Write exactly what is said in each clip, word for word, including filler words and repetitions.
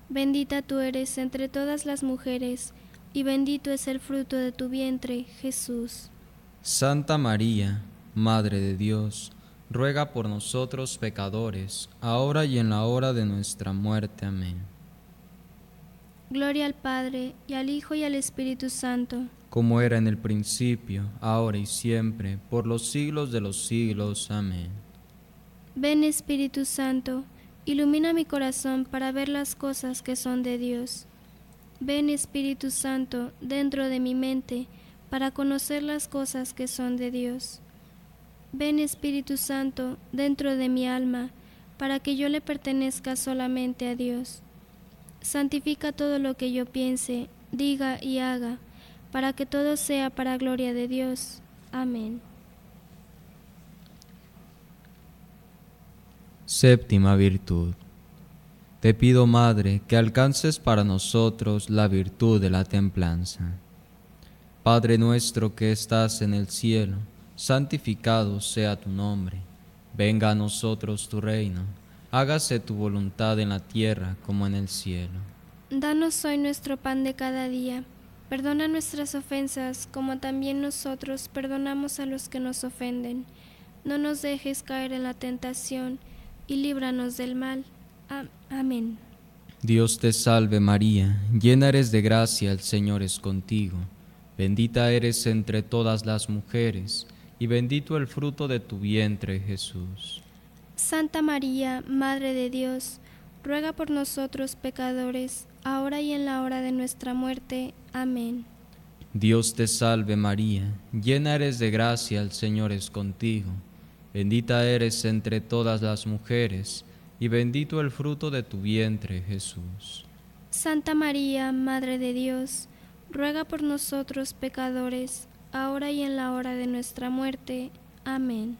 Bendita tú eres entre todas las mujeres, y bendito es el fruto de tu vientre, Jesús. Santa María, Madre de Dios, ruega por nosotros pecadores, ahora y en la hora de nuestra muerte. Amén. Gloria al Padre, y al Hijo, y al Espíritu Santo. Como era en el principio, ahora y siempre, por los siglos de los siglos. Amén. Ven, Espíritu Santo, ilumina mi corazón para ver las cosas que son de Dios. Ven, Espíritu Santo, dentro de mi mente, para conocer las cosas que son de Dios. Ven, Espíritu Santo, dentro de mi alma, para que yo le pertenezca solamente a Dios. Santifica todo lo que yo piense, diga y haga, para que todo sea para gloria de Dios. Amén. Séptima virtud. Te pido, Madre, que alcances para nosotros la virtud de la templanza. Padre nuestro que estás en el cielo, santificado sea tu nombre. Venga a nosotros tu reino. Hágase tu voluntad en la tierra como en el cielo. Danos hoy nuestro pan de cada día. Perdona nuestras ofensas, como también nosotros perdonamos a los que nos ofenden. No nos dejes caer en la tentación, y líbranos del mal. Amén. Dios te salve María, llena eres de gracia, el Señor es contigo. Bendita eres entre todas las mujeres, y bendito el fruto de tu vientre, Jesús. Santa María, Madre de Dios, ruega por nosotros pecadores, ahora y en la hora de nuestra muerte. Amén. Dios te salve María, llena eres de gracia, el Señor es contigo. Bendita eres entre todas las mujeres, y bendito el fruto de tu vientre, Jesús. Santa María, Madre de Dios, ruega por nosotros pecadores, ahora y en la hora de nuestra muerte. Amén.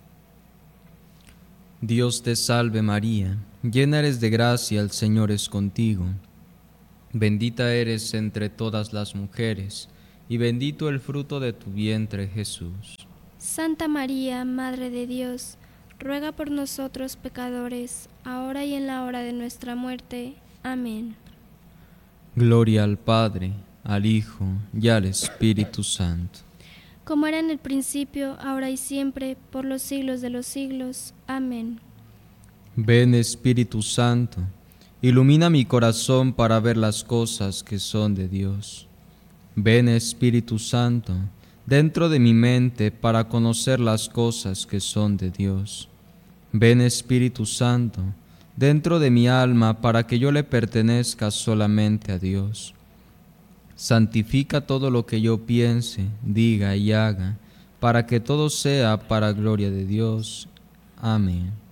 Dios te salve María, llena eres de gracia, el Señor es contigo. Bendita eres entre todas las mujeres, y bendito el fruto de tu vientre, Jesús. Santa María, Madre de Dios, ruega por nosotros pecadores, ahora y en la hora de nuestra muerte. Amén. Gloria al Padre, al Hijo y al Espíritu Santo. Como era en el principio, ahora y siempre, por los siglos de los siglos. Amén. Ven, Espíritu Santo, ilumina mi corazón para ver las cosas que son de Dios. Ven, Espíritu Santo, dentro de mi mente para conocer las cosas que son de Dios. Ven, Espíritu Santo, dentro de mi alma para que yo le pertenezca solamente a Dios. Santifica todo lo que yo piense, diga y haga, para que todo sea para gloria de Dios. Amén.